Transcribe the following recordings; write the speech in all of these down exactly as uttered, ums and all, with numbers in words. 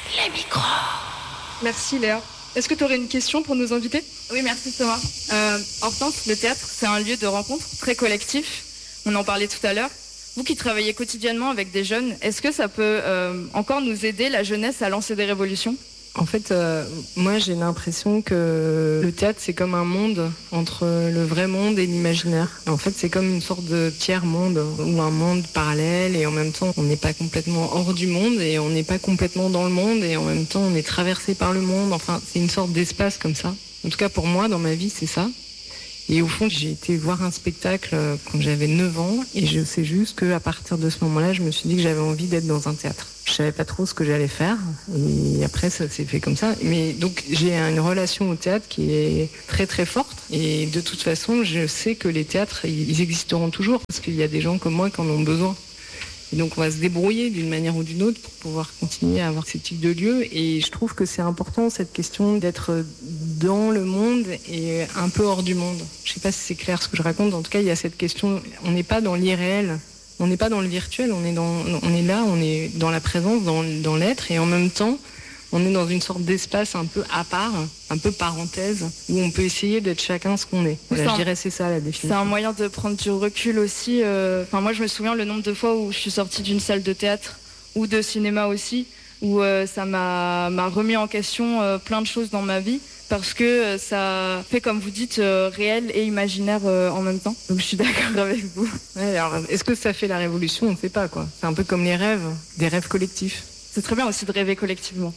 Les micros. Merci Léa. Est-ce que tu aurais une question pour nos invités ? Oui, merci Thomas. Euh, Hortense, le théâtre, c'est un lieu de rencontre très collectif. On en parlait tout à l'heure. Vous qui travaillez quotidiennement avec des jeunes, est-ce que ça peut euh, encore nous aider, la jeunesse, à lancer des révolutions ? En fait, euh, moi j'ai l'impression que le théâtre c'est comme un monde entre le vrai monde et l'imaginaire. En fait, c'est comme une sorte de tiers-monde ou un monde parallèle et en même temps on n'est pas complètement hors du monde et on n'est pas complètement dans le monde et en même temps on est traversé par le monde. Enfin, c'est une sorte d'espace comme ça. En tout cas pour moi, dans ma vie, c'est ça. Et au fond, j'ai été voir un spectacle quand j'avais neuf ans et je sais juste qu'à partir de ce moment-là, je me suis dit que j'avais envie d'être dans un théâtre. Je savais pas trop ce que j'allais faire et après ça s'est fait comme ça. Mais donc j'ai une relation au théâtre qui est très très forte et de toute façon, je sais que les théâtres, ils existeront toujours parce qu'il y a des gens comme moi qui en ont besoin. Et donc on va se débrouiller d'une manière ou d'une autre pour pouvoir continuer à avoir ce type de lieu. Et je trouve que c'est important cette question d'être dans le monde et un peu hors du monde. Je sais pas si c'est clair ce que je raconte. En tout cas, il y a cette question. On n'est pas dans l'irréel, on n'est pas dans le virtuel. On est dans, on est là, on est dans la présence, dans, dans l'être. Et en même temps, on est dans une sorte d'espace un peu à part, un peu parenthèse, où on peut essayer d'être chacun ce qu'on est. Voilà, je dirais c'est ça la définition. C'est un moyen de prendre du recul aussi. Euh... Enfin, moi, je me souviens le nombre de fois où je suis sortie d'une salle de théâtre ou de cinéma aussi, où euh, ça m'a, m'a remis en question euh, plein de choses dans ma vie, parce que euh, ça fait, comme vous dites, euh, réel et imaginaire euh, en même temps. Donc, je suis d'accord avec vous. Ouais, alors, est-ce que ça fait la révolution ? On ne sait pas, quoi. C'est un peu comme les rêves, des rêves collectifs. C'est très bien aussi de rêver collectivement.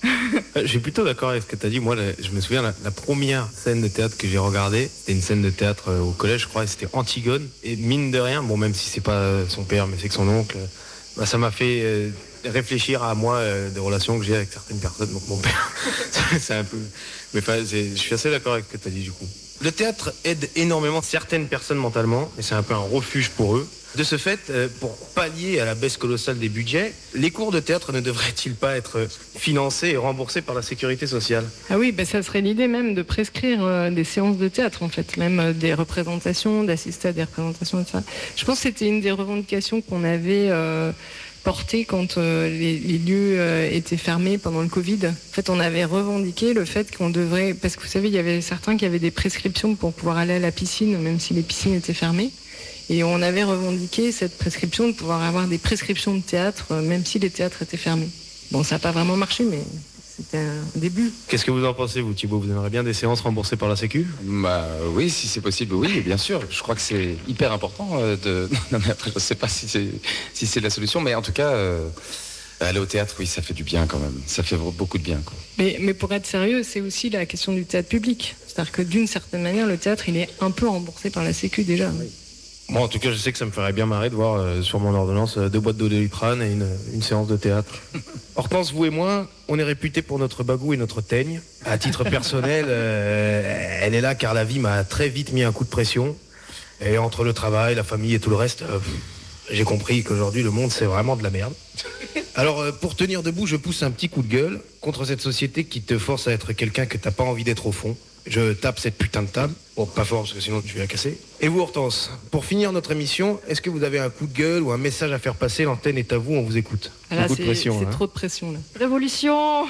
Je suis plutôt d'accord avec ce que tu as dit. Moi, je me souviens, la, la première scène de théâtre que j'ai regardée, c'était une scène de théâtre au collège, je crois, et c'était Antigone. Et mine de rien, bon, même si c'est pas son père, mais c'est que son oncle, bah, ça m'a fait euh, réfléchir à moi euh, des relations que j'ai avec certaines personnes. Donc mon père, c'est un peu... Mais enfin, je suis assez d'accord avec ce que tu as dit du coup. Le théâtre aide énormément certaines personnes mentalement, et c'est un peu un refuge pour eux. De ce fait, pour pallier à la baisse colossale des budgets, les cours de théâtre ne devraient-ils pas être financés et remboursés par la sécurité sociale ? Ah oui, bah ça serait l'idée même de prescrire euh, des séances de théâtre en fait, même euh, des représentations, d'assister à des représentations, et cetera. Je pense que c'était une des revendications qu'on avait euh, portées quand euh, les, les lieux euh, étaient fermés pendant le Covid. En fait, on avait revendiqué le fait qu'on devrait, parce que vous savez, il y avait certains qui avaient des prescriptions pour pouvoir aller à la piscine, même si les piscines étaient fermées. Et on avait revendiqué cette prescription de pouvoir avoir des prescriptions de théâtre, même si les théâtres étaient fermés. Bon, ça n'a pas vraiment marché, mais c'était un début. Qu'est-ce que vous en pensez, vous, Thibaut ? Vous aimeriez bien des séances remboursées par la Sécu ? Bah oui, si c'est possible, oui, bien sûr. Je crois que c'est hyper important de... Non, mais après, je ne sais pas si c'est, si c'est la solution, mais en tout cas... Euh... Aller au théâtre, oui, ça fait du bien quand même. Ça fait beaucoup de bien, quoi. Mais, mais pour être sérieux, c'est aussi la question du théâtre public. C'est-à-dire que d'une certaine manière, le théâtre, il est un peu remboursé par la Sécu déjà. Oui. Moi, en tout cas, je sais que ça me ferait bien marrer de voir euh, sur mon ordonnance euh, deux boîtes d'eau de Doliprane et une, une séance de théâtre. Hortense, vous et moi, on est réputés pour notre bagou et notre teigne. À titre personnel, euh, elle est là car la vie m'a très vite mis un coup de pression. Et entre le travail, la famille et tout le reste, euh, j'ai compris qu'aujourd'hui, le monde, c'est vraiment de la merde. Alors, euh, pour tenir debout, je pousse un petit coup de gueule contre cette société qui te force à être quelqu'un que t'as pas envie d'être au fond. Je tape cette putain de table. Bon, pas fort, parce que sinon tu vas la casser. Et vous, Hortense, pour finir notre émission, est-ce que vous avez un coup de gueule ou un message à faire passer ? L'antenne est à vous, on vous écoute. Ah là, c'est, pression, c'est hein. Trop de pression, là. Révolution.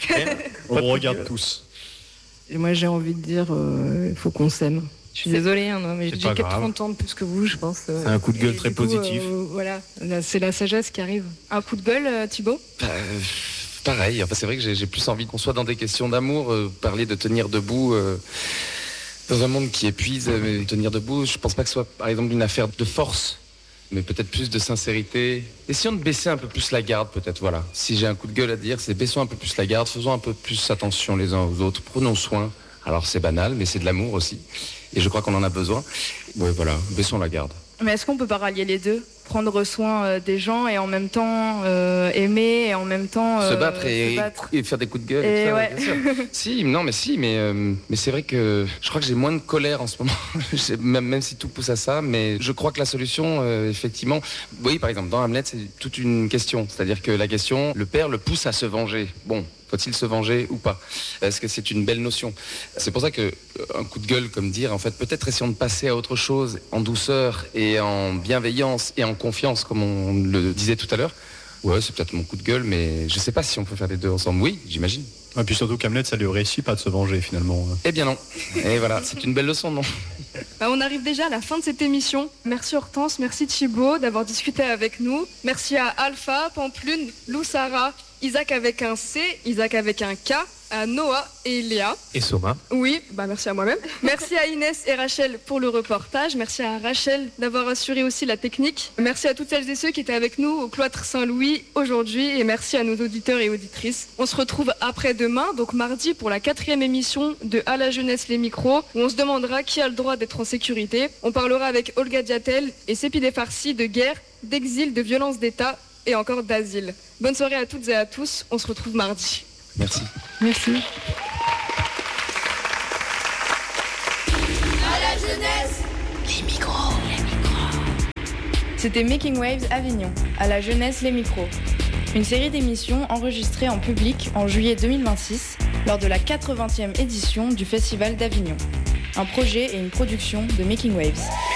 On vous regarde tous. Et moi, j'ai envie de dire, il euh, faut qu'on s'aime. Je suis désolée, hein, non, mais j'ai trente ans de plus que vous, je pense. Euh, c'est un coup de gueule très coup, positif. Euh, voilà, là, c'est la sagesse qui arrive. Un coup de gueule, euh, Thibaut ? euh... Pareil, enfin, c'est vrai que j'ai, j'ai plus envie qu'on soit dans des questions d'amour, euh, parler de tenir debout euh, dans un monde qui épuise, mais tenir debout, je pense pas que ce soit par exemple une affaire de force, mais peut-être plus de sincérité. Essayons de baisser un peu plus la garde peut-être, voilà. Si j'ai un coup de gueule à dire, c'est baissons un peu plus la garde, faisons un peu plus attention les uns aux autres, prenons soin. Alors c'est banal, mais c'est de l'amour aussi, et je crois qu'on en a besoin. Ouais, voilà, baissons la garde. Mais est-ce qu'on peut pas rallier les deux ? Prendre soin euh, des gens et en même temps euh, aimer et en même temps euh, se battre et, se battre. et faire des coups de gueule. Et et ça, ouais. bien sûr. Si, non, mais si, mais euh, mais c'est vrai que je crois que j'ai moins de colère en ce moment, même, même si tout pousse à ça. Mais je crois que la solution, euh, effectivement, oui, par exemple, dans Hamlet, c'est toute une question. C'est-à-dire que la question, le père le pousse à se venger. Bon. Faut-il se venger ou pas ? Est-ce que c'est une belle notion ? C'est pour ça que un coup de gueule, comme dire, en fait, peut-être essayons de passer à autre chose, en douceur et en bienveillance et en confiance, comme on le disait tout à l'heure, Ouais, c'est peut-être mon coup de gueule, mais je sais pas si on peut faire les deux ensemble. Oui, j'imagine. Et puis surtout qu'Hamlet, ça lui réussit pas de se venger finalement. Eh bien non. Et voilà, c'est une belle leçon, non? Bah, on arrive déjà à la fin de cette émission. Merci Hortense, merci Thibaut d'avoir discuté avec nous. Merci à Alpha, Pamplune, Lou Sarah, Isaac avec un C, Isaac avec un K, à Noah et Léa. Et Soma. Oui, bah merci à moi-même. Merci à Inès et Rachel pour le reportage. Merci à Rachel d'avoir assuré aussi la technique. Merci à toutes celles et ceux qui étaient avec nous au cloître Saint-Louis aujourd'hui. Et merci à nos auditeurs et auditrices. On se retrouve après-demain, donc mardi, pour la quatrième émission de À la jeunesse les micros, où on se demandera qui a le droit d'être en sécurité. On parlera avec Olga Diatel et Sépideh Farsi de guerre, d'exil, de violence d'État et encore d'asile. Bonne soirée à toutes et à tous. On se retrouve mardi. Merci. Merci. À la jeunesse, les micros, les micros. C'était Making Waves Avignon, à la jeunesse les micros. Une série d'émissions enregistrées en public en juillet deux mille vingt-six lors de la quatre-vingtième édition du Festival d'Avignon. Un projet et une production de Making Waves.